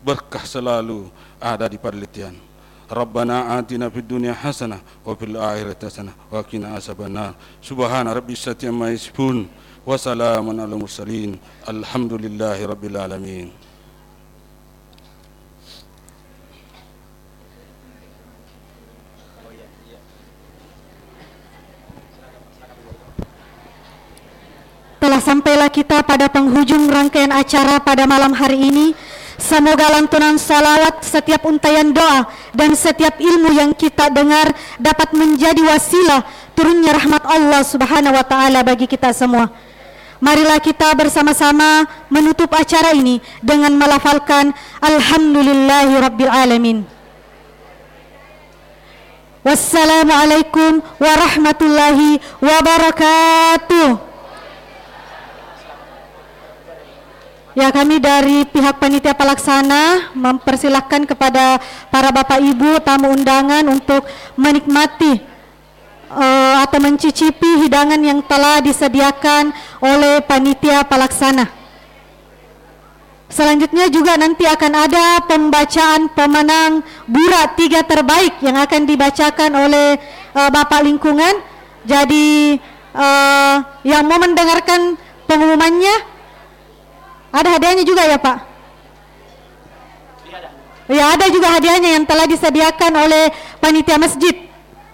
berkah selalu ada di penelitian. Rabbana atina fid dunya hasanah wa fil akhirati hasanah wa qina azabannar. Subhana rabbis izzati amma yasifun wa salamun alal mursalin. Alhamdulillahi rabbil alamin. Telah sampailah kita pada penghujung rangkaian acara pada malam hari ini. Semoga lantunan salawat, setiap untayan doa, dan setiap ilmu yang kita dengar dapat menjadi wasilah turunnya rahmat Allah Subhanahu wa Ta'ala bagi kita semua. Marilah kita bersama-sama menutup acara ini dengan melafalkan Alhamdulillahi Rabbil Alamin. Wassalamualaikum warahmatullahi wabarakatuh. Ya, kami dari pihak panitia pelaksana mempersilahkan kepada para bapak ibu tamu undangan untuk menikmati atau mencicipi hidangan yang telah disediakan oleh panitia pelaksana. Selanjutnya juga nanti akan ada pembacaan pemenang Bura 3 terbaik yang akan dibacakan oleh Bapak Lingkungan. Jadi yang mau mendengarkan pengumumannya, ada hadiahnya juga ya Pak? Ya, ada juga hadiahnya yang telah disediakan oleh panitia masjid.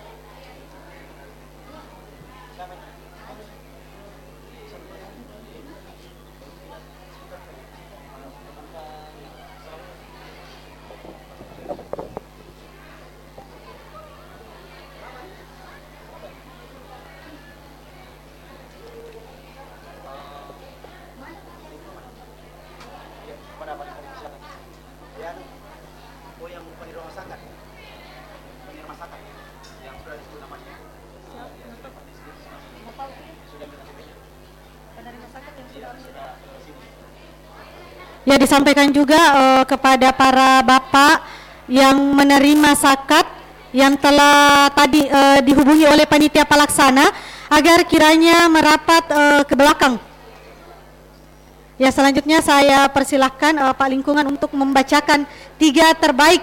Ya, disampaikan juga kepada para bapak yang menerima zakat yang telah tadi dihubungi oleh panitia pelaksana agar kiranya merapat ke belakang. Ya, selanjutnya saya persilahkan Pak Lingkungan untuk membacakan 3 terbaik.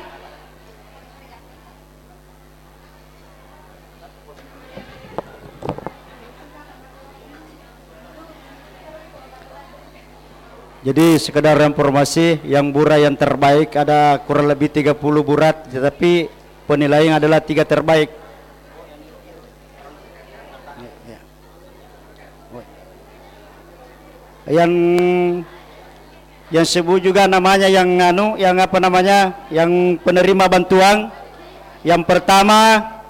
Jadi sekedar informasi, yang Bura yang terbaik ada kurang lebih 30 burat, tetapi penilaian adalah 3 terbaik. Yang sebut juga namanya yang penerima bantuan. Yang pertama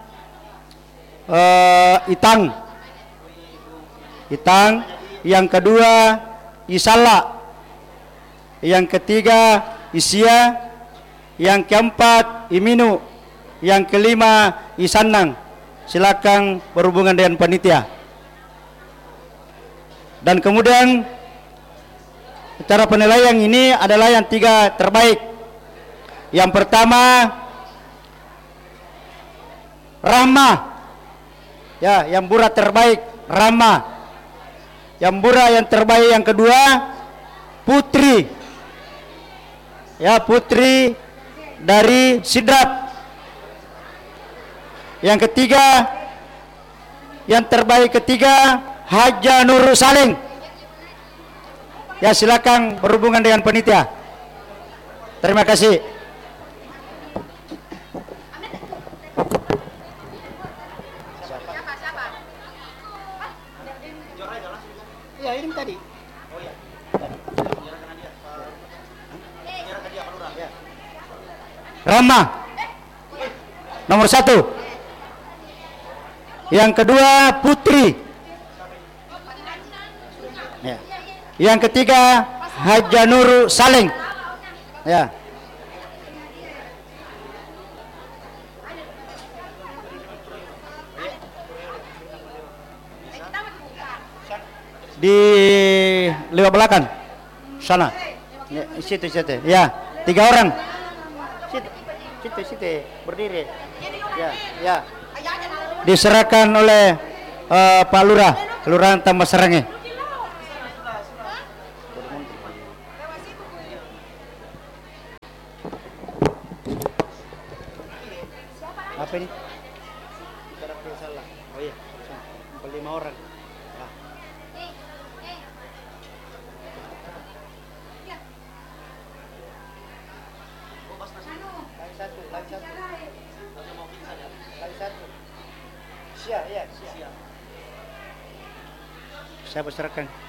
Itang, yang kedua Isalla, yang ketiga Isia, yang keempat Iminu, yang kelima Isanang. Silakan berhubungan dengan panitia. Dan kemudian cara penilaian ini adalah yang 3 terbaik. Yang pertama Rahma, ya, yang Bura terbaik Rahma. Yang Bura yang terbaik yang kedua Putri. Ya, Putri dari Sidrat. Yang ketiga, yang terbaik ketiga Haja Nurul Saling. Ya, silakan berhubungan dengan panitia. Terima kasih. Ya, ini tadi. Rama nomor 1, yang kedua Putri, ya. Yang ketiga Haja Nurul Saling, ya. Di lewat belakang sana, ya, situ ya, 3 orang. Situ berdiri. Ya. Diserahkan oleh Pak Lurah, Kelurahan Tambah Serangi. Apa ini? Bicara salah. Oh iya, 5 orang. Nah. Lagi satu. Sia, ya, sia. Saya berserahkan.